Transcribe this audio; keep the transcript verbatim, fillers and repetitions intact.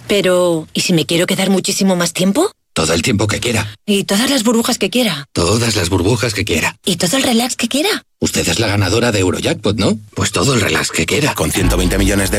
Pero, ¿y si me quiero quedar muchísimo más tiempo? Todo el tiempo que quiera. ¿Y todas las burbujas que quiera? Todas las burbujas que quiera. ¿Y todo el relax que quiera? Usted es la ganadora de Eurojackpot, ¿no? Pues todo el relax que quiera. Con ciento veinte millones de